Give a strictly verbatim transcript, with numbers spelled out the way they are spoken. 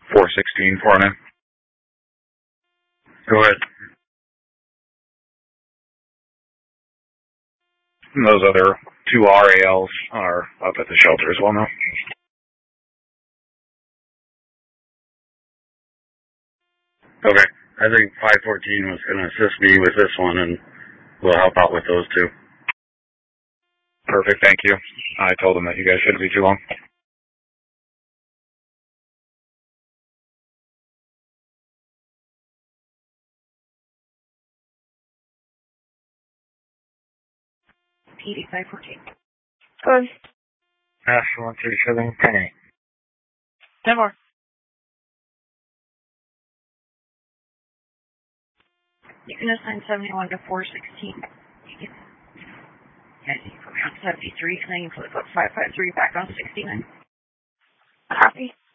four sixteen for me. Go ahead. And those other two R A Ls are up at the shelter as well now. Okay. I think five fourteen was going to assist me with this one, and we'll help out with those two. Perfect, thank you. I told them that you guys shouldn't be too long. P D five fourteen. Good. National one three seven, ten eight. Ten more. You can assign seventy-one to four sixteen. Yeah, you can put me on seventy-three, and then you can put five five three back on sixty-nine. Copy.